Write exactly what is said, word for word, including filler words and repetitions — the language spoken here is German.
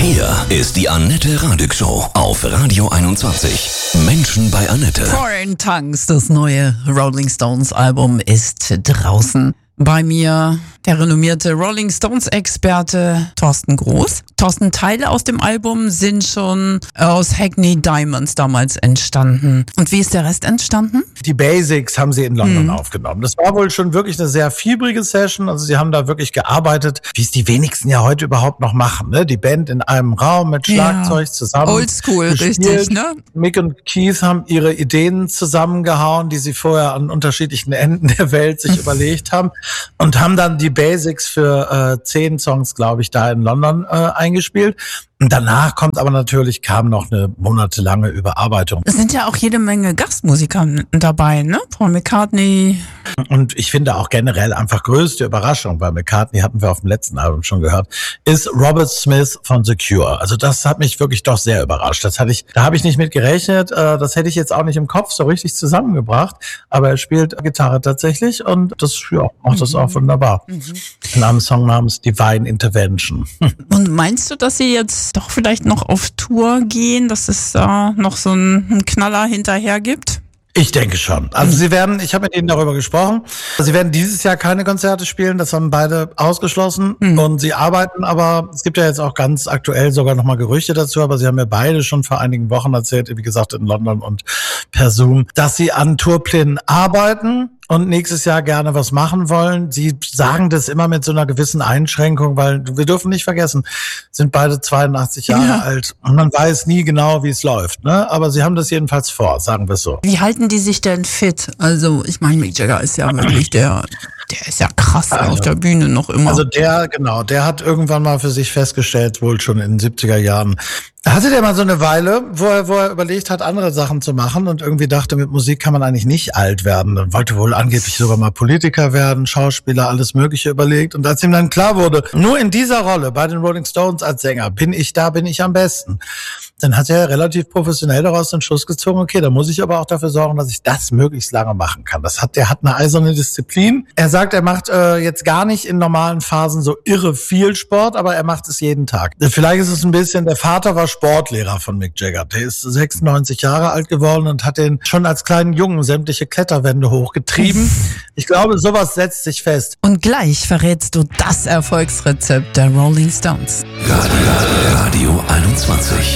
Hier ist die Annette Radig Show auf Radio einundzwanzig. Menschen bei Annette. Foreign Tongues, das neue Rolling Stones Album ist draußen. Bei mir der renommierte Rolling Stones Experte Thorsten Groß. Thorsten, Teile aus dem Album sind schon aus Hackney Diamonds damals entstanden. Und wie ist der Rest entstanden? Die Basics haben sie in London hm. aufgenommen. Das war wohl schon wirklich eine sehr fiebrige Session. Also sie haben da wirklich gearbeitet, wie es die wenigsten ja heute überhaupt noch machen. Ne? Die Band in einem Raum mit Schlagzeug ja. zusammen. Oldschool, richtig, ne? Mick und Keith haben ihre Ideen zusammengehauen, die sie vorher an unterschiedlichen Enden der Welt sich überlegt haben. Und haben dann die Basics für äh, zehn Songs, glaube ich, da in London äh, eingespielt. Und danach kommt aber natürlich, kam noch eine monatelange Überarbeitung. Es sind ja auch jede Menge Gastmusiker dabei, ne? Paul McCartney. Und ich finde auch generell einfach größte Überraschung, bei McCartney hatten wir auf dem letzten Album schon gehört, ist Robert Smith von The Cure. Also das hat mich wirklich doch sehr überrascht. Das hatte ich, da habe ich nicht mit gerechnet. Äh, das hätte ich jetzt auch nicht im Kopf so richtig zusammengebracht. Aber er spielt Gitarre tatsächlich und das, ja, macht das auch wunderbar. Mhm. In einem Song namens Divine Intervention. Und meinst du, dass sie jetzt doch vielleicht noch auf Tour gehen, dass es da noch so einen Knaller hinterher gibt? Ich denke schon. Also sie werden, ich habe mit ihnen darüber gesprochen, sie werden dieses Jahr keine Konzerte spielen, das haben beide ausgeschlossen mhm. und sie arbeiten, aber es gibt ja jetzt auch ganz aktuell sogar nochmal Gerüchte dazu, aber sie haben ja beide schon vor einigen Wochen erzählt, wie gesagt in London und per Zoom, dass sie an Tourplänen arbeiten und nächstes Jahr gerne was machen wollen. Sie sagen das immer mit so einer gewissen Einschränkung, weil wir dürfen nicht vergessen, sind beide zweiundachtzig Jahre ja. alt und man weiß nie genau, wie es läuft, ne? Aber sie haben das jedenfalls vor, sagen wir es so. Wie halten die sich denn fit? Also ich meine, Mick Jagger ist ja wirklich der, der ist ja krass also, auf der Bühne noch immer. Also der, genau, der hat irgendwann mal für sich festgestellt, wohl schon in den siebziger Jahren, hatte der mal so eine Weile, wo er, wo er überlegt hat, andere Sachen zu machen und irgendwie dachte, mit Musik kann man eigentlich nicht alt werden. Dann wollte wohl angeblich sogar mal Politiker werden, Schauspieler, alles Mögliche überlegt. Und als ihm dann klar wurde, nur in dieser Rolle bei den Rolling Stones als Sänger bin ich da, bin ich am besten. Dann hat er relativ professionell daraus den Schluss gezogen, okay, da muss ich aber auch dafür sorgen, dass ich das möglichst lange machen kann. Das hat, der hat eine eiserne Disziplin. Er sagt, er macht äh, jetzt gar nicht in normalen Phasen so irre viel Sport, aber er macht es jeden Tag. Vielleicht ist es ein bisschen, der Vater war Sportlehrer von Mick Jagger. Der ist sechsundneunzig Jahre alt geworden und hat den schon als kleinen Jungen sämtliche Kletterwände hochgetrieben. Ich glaube, sowas setzt sich fest. Und gleich verrätst du das Erfolgsrezept der Rolling Stones. Radio einundzwanzig.